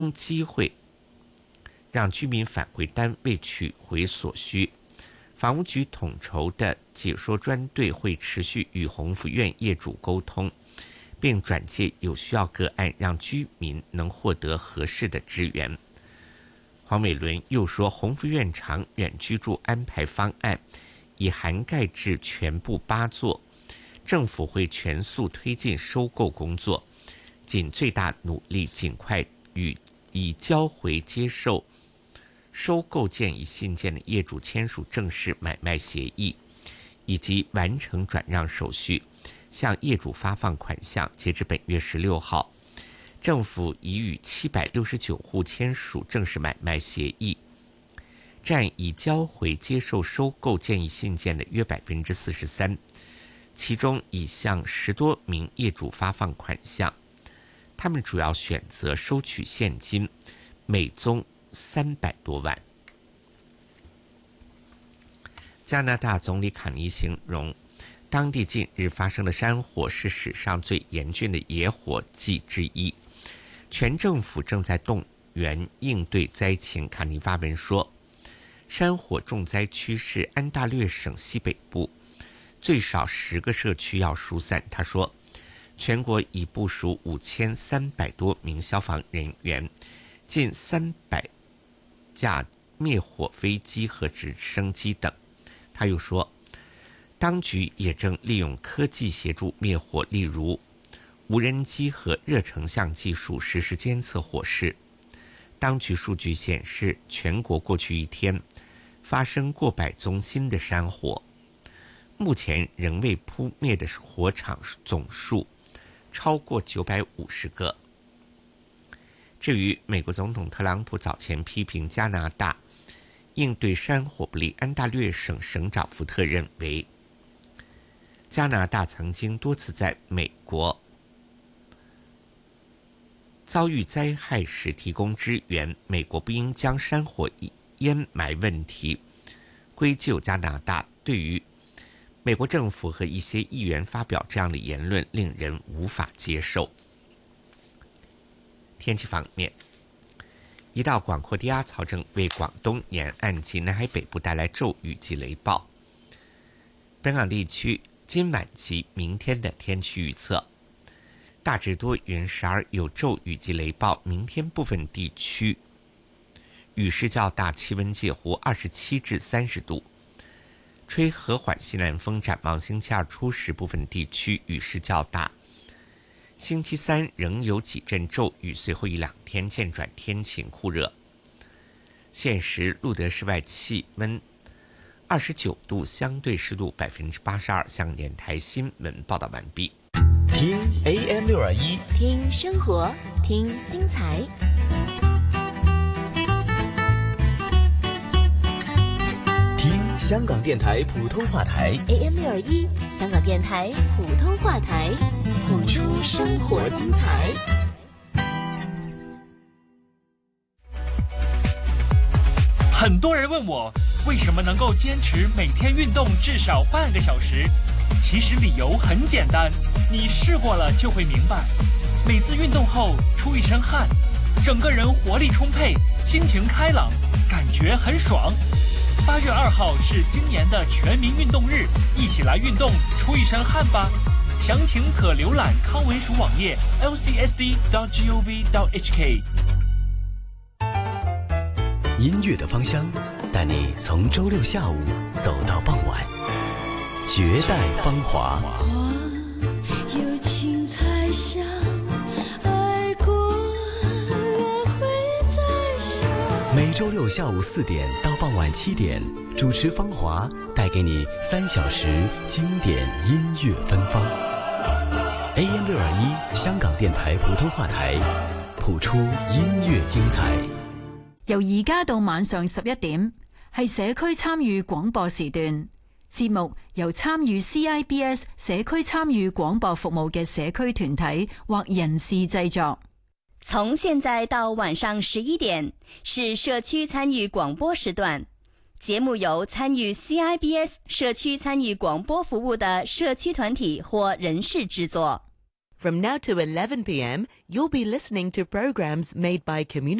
机会让居民返回单位取回所需。房屋局统筹的解说专队会持续与鸿福苑业主沟通，并转介有需要个案，让居民能获得合适的支援。黄伟伦又说，鸿福苑长远居住安排方案已涵盖至全部8座，政府会全速推进收购工作，尽最大努力尽快与已交回接受收购建议信件的业主签署正式买卖协议，以及完成转让手续，向业主发放款项。截至本月16号，政府已与769户签署正式买卖协议，占已交回接受收购建议信件的约43%，其中已向10多名业主发放款项，他们主要选择收取现金，每宗300多万。加拿大总理卡尼形容，当地近日发生的山火是史上最严峻的野火季之一，全政府正在动员应对灾情。卡尼发文说，山火重灾区是安大略省西北部，最少10个社区要疏散。他说，全国已部署5300多名消防人员，近300架灭火飞机和直升机等。他又说，当局也正利用科技协助灭火，例如无人机和热成像技术实时监测火势。当局数据显示，全国过去一天发生过百宗新的山火，目前仍未扑灭的火场总数超过950个。至于美国总统特朗普早前批评加拿大应对山火不力，安大略省省长福特认为，加拿大曾经多次在美国遭遇灾害时提供支援，美国不应将山火淹埋问题归咎加拿大。对于美国政府和一些议员发表这样的言论，令人无法接受。天气方面，一道广阔低压槽正为广东沿岸及南海北部带来骤雨及雷暴。本港地区今晚及明天的天气预测，大致多云，时而有骤雨及雷暴，明天部分地区雨势较大，气温介乎27至30度，吹和缓西南风。展望星期二初时，部分地区雨势较大，星期三仍有几阵骤雨，随后1-2天渐转天晴酷热。现时路德室外气温29度，相对湿度82%。向电台新闻报道完毕。 听 AM621， 听生活，听精彩。 听香港电台普通话台 AM621，香港电台普通话台，谱出生活精彩。 很多人问我，为什么能够坚持每天运动至少半个小时？其实理由很简单，你试过了就会明白。每次运动后出一身汗，整个人活力充沛，心情开朗，感觉很爽。8月2号是今年的全民运动日，一起来运动，出一身汗吧。详情可浏览康文署网页 lcsd.gov.hk。 音乐的芳香，带你从周六下午走到傍晚，绝代芳华。 花有青菜香，爱过了会再想。 每周六下午4点到傍晚7点，主持芳华带给你3小时经典音乐芬芳。AM621香港電台普通話台，譜出音樂精彩。 由而家到晚上11點，係社區參與廣播時段。節目由參與 CIBS 社區參與廣播服務嘅社區團體或人士製作。 從現在到晚上11點，是社區參與廣播時段。節目由參與 CIBS 社區參與廣播服務的社區團體或人士製作。 From now to 11 p.m., you'll be listening to programs made by community